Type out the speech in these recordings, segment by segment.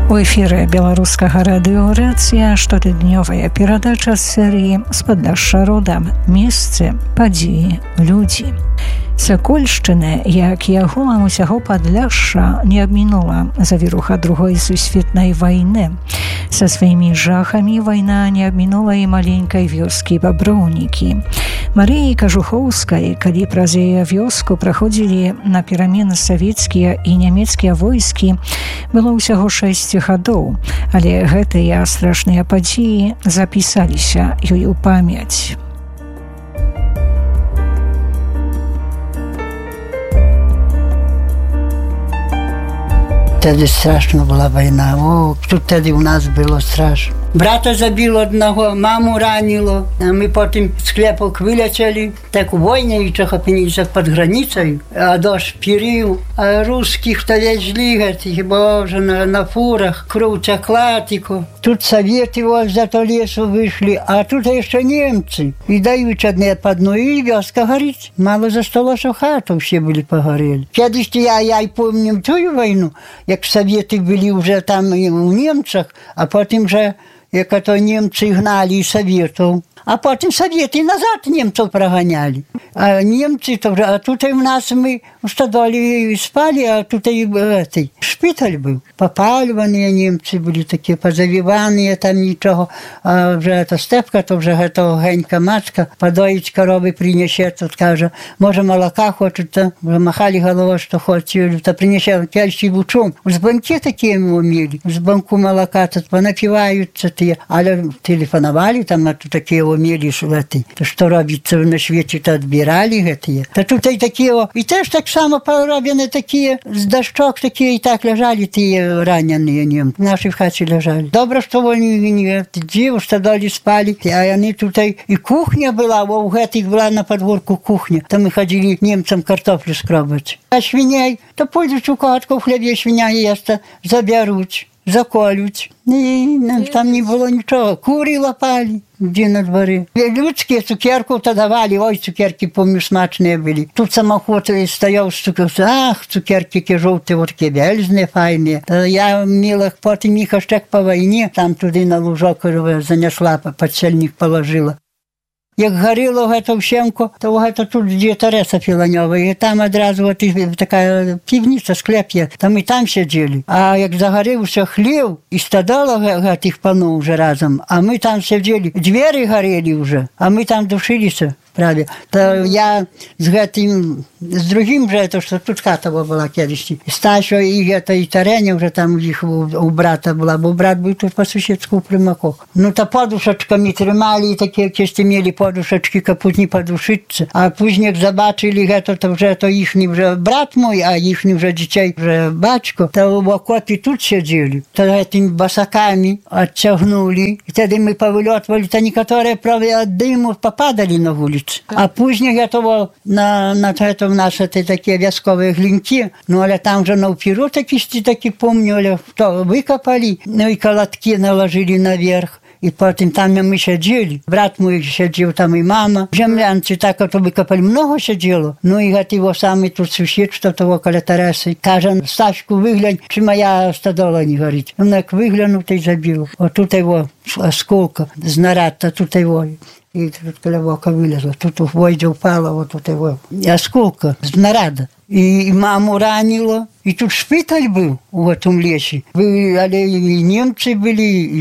У эфіры беларускага радыё «Рацыя» штотыднёвая перадача з серыі «З Падляшша родам. Месцы, падзеі, людзі». Сакольшчына, як і агулам усяго Падляшша, не абмінула завіруха Другой сусветнай вайны. Са сваімі жахамі вайна не абмінула і маленькай вёскі Баброўнікі. Марыі Кажухоўскай, калі праз яе вёску праходзілі на перамены савецкія і нямецкія войскі, было ўсяго 6 гадоў, але гэтыя страшныя падзеі запісаліся ёй у памяць. Вtedy straszna była wojna. O, wtedy u nas było straszno. Brata zabiło одного, маму ранило. А мы потом с Клепок вылетели. Так в войне и Чехопиничах под границей. А дождь перил. А русских-то везли, этих, боже, на фурах. Кровь текла, тико. Тут советы вот за то лесу вышли, а тут еще немцы. И дают одне по одной, и вёска горит. Мало за столо, что хату все были погорели. Кедись я и помню ту войну, як советы были уже там и у немцах, а потом же як то немцы гнали из советов. А потом советы назад немцев прогоняли. А немцы, а тут и у нас мы в Стадоле спали, а тут и этой шпиталь был. Попалюванные немцы были такие, позавиванные, там ничего. А вже эта степка, то вже этого генька матка, подоить коровы принесе, тут каже, може молока хочет, то махали головой, что хочет, то принесе тельщий бучом. С банки такие мы умели, с банку молока, тут понапиваются те, але телефоновали там, а тут такие умели, что робиться на свете, то отбирали гэтые. То тут и такие, и теж так само пороблены такие, с дощок такие, и так лежали те раненые немцы. Наши в хате лежали. Добро, что они не диву, что дали спали. А они тут и кухня была, у гэтых была на подворку кухня. Там мы ходили немцам картофлю скробать. А свиней, то пойдут у катку в хлебе свиня есть, заберут. Заколють. І там не було нічого. Кури лапали, де на дворі. Людські цукерку то давали, ой, цукерки, помню, смачні були. Тут самоход стояв з цукерки, ах, цукерки ки жовті, вот ки вельзні, файні. Я мила, потім їх аж так по війні, там туди на лужок занесла, подсельник положила. Як горіло гэта ўсенко, то гэта тут дзе Тарэса Філанёва, і там адразу вот такая півніца, склеп є, там і там сядзелі. А як загарэўся хлеў, і стадала гэтых паноў уже разам, а мы там сядзелі, дзверы гарелі уже, а мы там душыліся. Праве. То я з гэтым, з другим же, то, что тут хата была кедышці. Стасio і гэта, і Тарэня уже там у іх у брата была, бо брат быў тут по суседску ў Прымаках. Ну, то подушачками трымалі, і такія кесці мелі подушачки, каб не подушыцца. А пузнік забачылі гэта, то вже то іхні вже брат мой, а іхні вже дзіцей вже бацько, то в окопе тут сядзелі. То гэтымі басакамі адцягнулі. І тады мы павылётвалі, то некаторыя праве ад дыму попадалі на вуліцу. А później готово на это в нас это такие вязковые глинки, ну, але там же на упиру таки помню, але то выкопали, ну, и колотки наложили наверх. И потом там мы сидели, брат мой сидел, там и мама. Землянцы так вот выкопали, много сидело. Ну и вот его самый тут сусед, что того около Таресы, каже, Сташку, выглянь, чи моя стадола не горит. Он так выглянул и забил. Вот тут его осколка, знарад-то тут его. И тут колевока вылезла, тут в войде упала, вот тут его осколка, знарада. И маму ранило. И тут шпиталь был в этом лесе. Але и немцы были,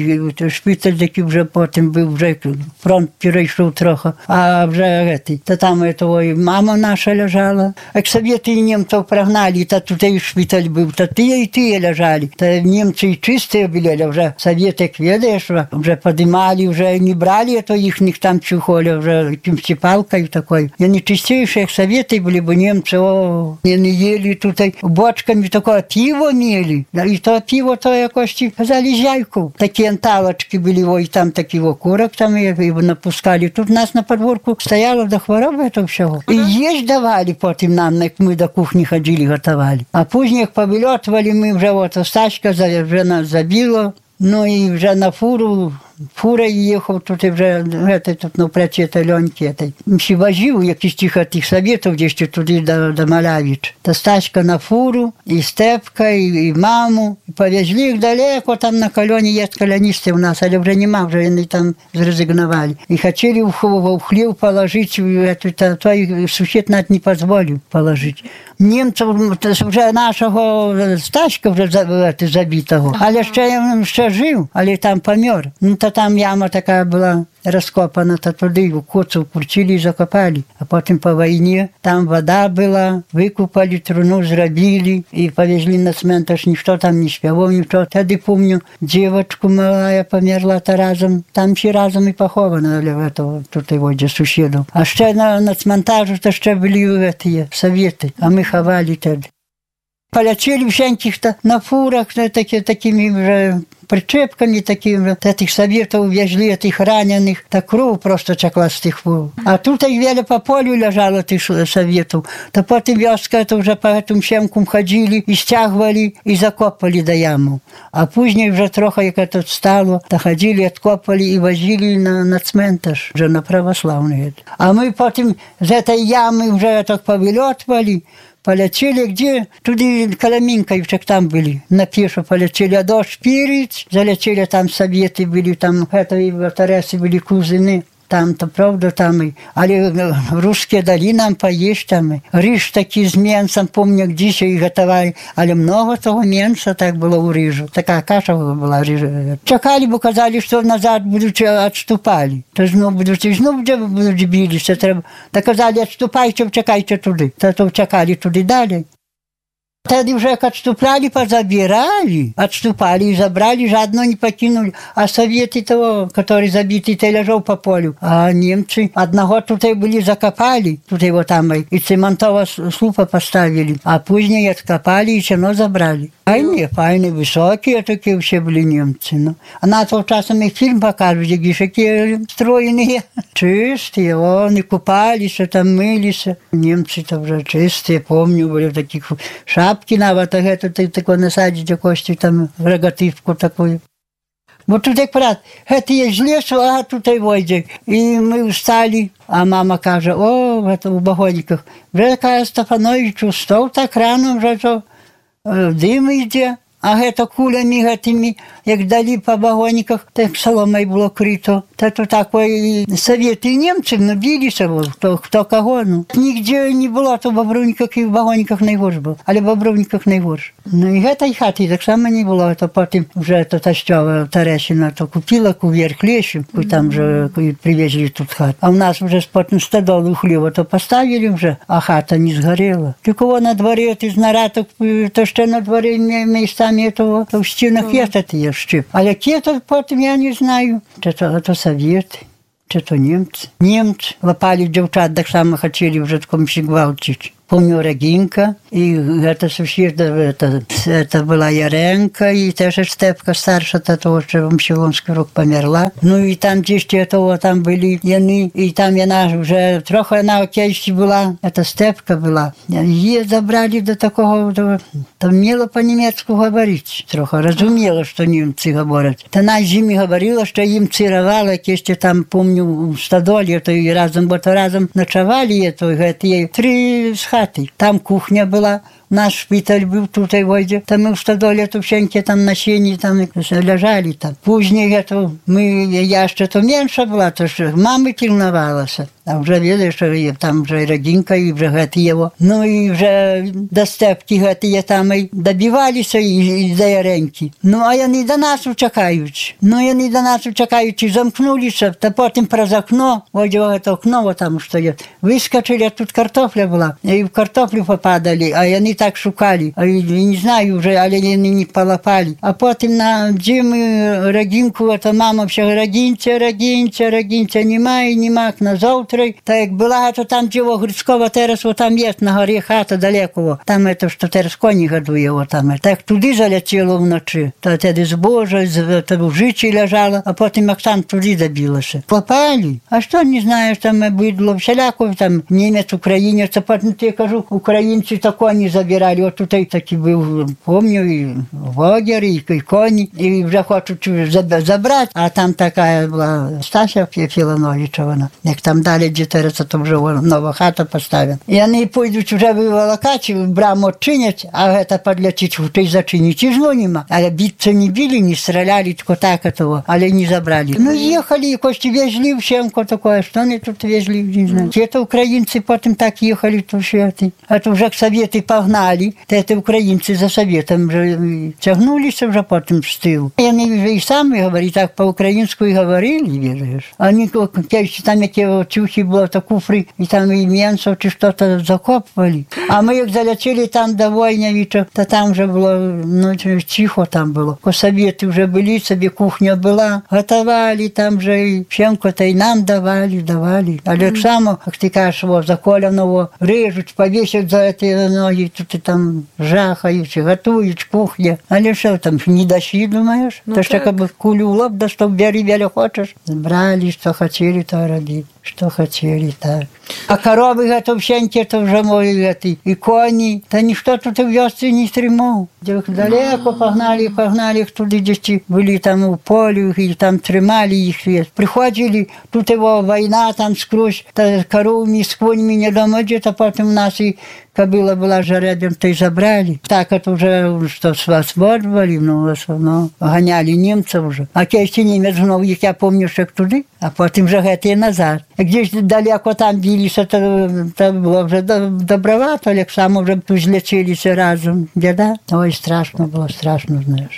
и шпиталь таки уже потом был, уже фронт перейшел трохи. А уже этой, то там этого и мама наша лежала. А к советы и немцев прогнали, то тут и шпиталь был, то и ты лежали. То немцы и чистые были, а уже советы, ведаешь, уже поднимали, уже не брали, это их там чухоли, уже каким-то палкой такой. И они чистейшие советы были, бы немцы, не ели тут бочка. Такое пиво мели, и то пиво, то якось казали зяйку. Такие анталочки были, и там такие курок там его напускали. Тут нас на подворку стояло до хвороби этого всего. И есть давали потом нам, как мы до кухни ходили, готовали. А позднее повылетывали мы уже, вот Стачка уже нас забила. Ну и уже на фуру фурою їхав, тут вже тут навпроти Альоньки. Ще возив якісь тих советів, де ще туди до Малявич. Та Стаська на фуру, і Степка, і маму. І повезли їх далеко, там на Кальоні є кальоністи у нас, але вже нема, вже вони там зрезигнували. І хотіли в хлів положити, той сусід навіть не дозволив положити. Німців вже нашого Стаська вже забитого, але ще жив, але там помер. Ну, то там яма така була розкопана, то туди в коцу вкрутили і закопали. А потім по війні там вода була, викупали, труну зробили і повезли на цментар, ніхто там не співав, нічого. Тоді, пам'ятаю, дівчинку мала померла та разом, там всі разом і похована, тут його сусідів. А ще на цментажу то ще були совєти, а ми ховали тоді. Полечили всяких-то на фурах, такими вже причепками, такими, тих советов везли, тих раненых, та кров просто текла з тих фур. А тут їх вели по полю лежало тих советов, то потім вёска то вже по этим щемкам ходили і стягували, і закопали до яму. А пізніше вже трохи, як тут стало, то ходили, откопали і возили на цментаж, вже на православний. А ми потім з этой ями вже так повилетвали, полетели где? Туди Коломинковичек там были, на пешу полетели, а до Шпириц, залетели, там советы были, там это и ватаресы были кузины. Там-то, правда, там и... Але русские дали нам поесть там. И рыж такий с мясом, помню, где еще и готовали. Але много того мяса так было у рыжу. Такая каша была рыжа. Чекали бы, казали, что назад будут отступали. То знов будут бились. Так казали, отступайте, чекайте туди. То чекали туди далі. Тоді вже як отступали, позабирали, отступали и забрали, жадно не покинули. А советы того, который забитый, то лежал по полю. А немцы одного тут были закопали, тут его там и цементового слупа поставили. А позднее откопали и все равно забрали. Файні, високі такі все були немці. Ну. А на того часу ми фільм показують, які такі стройні, чисті, вони купалися, там милися. Немці то вже чисті, пам'ятаю, були такі шапки навіть, тако насадять якось там рогативку таку. Бо тут як брат, це є з лісу, а тут і войде. І ми встали, а мама каже, о, у Багоніках, вже каже Стефановичу, став так рано вже, то дим йде, а гэта кулями гэтымі, як далі по вагоніках, так соломой було крито. Та то такой советы немцев, ну билися, хто кого, ну. Нігде не було, то в Бобровниках і в вагоніках найгорш був, але в Бобровниках найгорш. Ну і гэтай хати так само не було, то потім вже то Тащова Терещина то купила кувер клещу, там вже привезли тут хат. А у нас вже потім стадол у хліва, то поставили вже, а хата не згорела. Тільки на дворі, ти знараток, то ще на дворі місцями того, то в стінах є такі щип. А які то потім, я не знаю, то совєти, чи то німці. Німці лапали дівчат, так само хотіли вже такому гвалтити. Помню Регінка, і це сусіда, це була Яренка, і теж Степка старша, та того, що в Мщелонський рік померла. Ну і там ще того, там були яни, і там вона вже трохи на окейсі була, це Степка була. Її забрали до такого, там вміла по-німецьку говорити трохи, розуміла, що німці говорять. Та на зимі говорила, що їм цирували, якісь там, помню, в стадолі, то і разом, бо то разом ночували, то є 3 хати. Там кухня була, наш шпиталь був тут і войде. Там ми в стадолі, то всенькі там на сіні, там лежали там. Пізніше, я ще то менша була, то що мами пильнувалася. А вже видали, що там вже Регінка і вже гети його. Ну і вже до Степки гети є там і добивалися і до Яреньки. Ну а вони до нас чекають. І замкнулися, та потім про окно, ось це окно там стоїть. Вискочили, а тут картопля була. І в картоплю попадали, а вони так шукали. А не знаю вже, але вони не полопали. А потім на зиму Регінку, то мама все Регінця, нема, на завтра. Та як була, то там діво Грицькова терас, там є на горі хата далеко. Там це, що терас коні годує, там. Так туди залетіло вночі. Та тоді збожа, в жичі лежало, а потім як там туди добилося. Попали. А що не знаєш, там бидло, всяляко, там німець, українець, а потім я кажу, українці то коні позабирали. От тут такий був, помню, і вогер, і коні, і вже хочуть забрати. А там така була Стася Філановича, вона. Як там далі дітереться, то вже нова хата поставлена. І вони пойдуть вже виволокати, браму чинять, а це подлетить, той зачинить. І жно нема. Але биться не били, не стреляли, тільки так этого, але не забрали. Ну, ехали, и кости везли, всемко такое, что они тут везли, не знаю. Это украинцы потом так ехали, то все это. Это уже к Советы погнали, это украинцы за Советом уже тягнулись уже потом в стыл. И они уже и сами говорили, так по-украински говорили, веришь. Они, там эти тюхи было, то куфры, и там и менсов, и что-то закопывали. А мы их залетели там до Войневича, то там уже было, ну, тихо там было. По Советы уже были, себе кухня была, готовали там же, и всем-то и нам давали. А так само, как ты кажешь, заколенного режут, повесят за эти ноги, тут и там жахают, готуют, кухня. Але что там, не дошли, думаешь? Ну, то что как бы кулю в лоб, да что бери, хочешь. Брали, что хотели, то родить. Что хотели, так. А коровы это всеньки, это уже мои эти, и кони. Да ничто тут в вёсце не стремал. Далеко погнали их туда, где были там у полю, и там тримали их. Приходили, тут его война там скрозь, коровами с конями не дома, где-то потом у нас и кобыла была жеребем, то и забрали. Так это уже, что свободовали, но гоняли немцев уже. А если немец гнал их, я помню, что туда, а потом же это назад. Гdzieś далеко там бились, это было уже добровато, ale само уже злечились разом. Беда. Ой, страшно было, знаешь.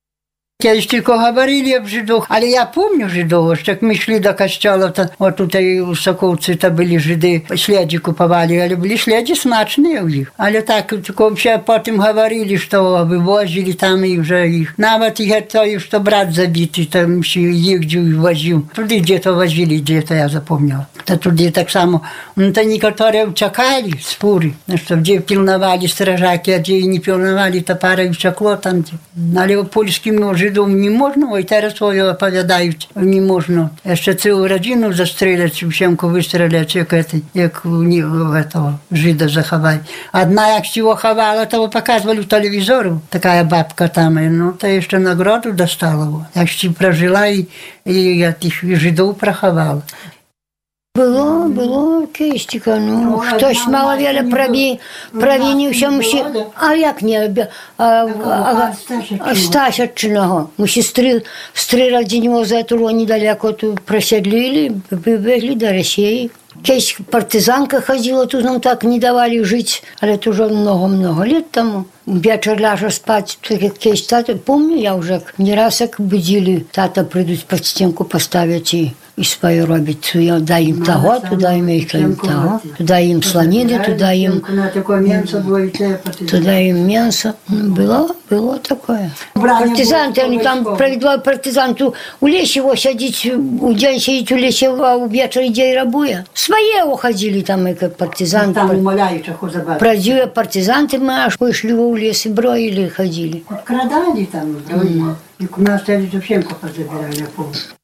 Kiedyś tylko говорили об Żydach, ale ja помню Żydów, jak my szli do kościoła, to o tutaj u Sokółcy to byli Żydy, śledzi kupowali, ale byli śledzi smaczne u nich. Ale tak, tylko się potem говорили, że wywozili tam i że ich. Nawet ich to już to brat zabity, tam się jeździł i woził. Tudy gdzie to wozili, gdzie to ja zapomniałam. To tudy tak samo. No to niektóre uciekali z fury, że gdzie pilnowali strażaki, a gdzie nie pilnowali, to parę uciekło tam. Ale o polskim Żydom не можна, ой, зараз свою оповідають, не можна. Ще цілу родину застрілять, всімку вистрілять, як этого жида заховать. Одна, як його ховала, того показували в телевізору, така бабка там, ну, то ще нагороду достала. Як ще прожила і тих жидів проховала. Було кистика, ну, хтось мало віля провинився, а як не, Стасячного. Мы стріляли до него за эту недалеко, проседлили, выбегли до России. Кейсь партизанка ходила, тут нам так не давали жить, але это уже много-много лет тому. Вечер ляжа спать, кейсь тата, помню я уже, не раз как будили, тата придут под стенку поставить и свое робить. Дай им того, туда им того, туда им слонины, туда им мясо. Было такое. Партизанты, они там провели партизанту у лесе его сидеть, у день сидеть у лесе, а у вечера идей рабуя. Свои уходили там, и как партизанты. Продюя партизанты мы аж вышли в лес и броили, ходили. Крадали там, и у нас совсем позабирали.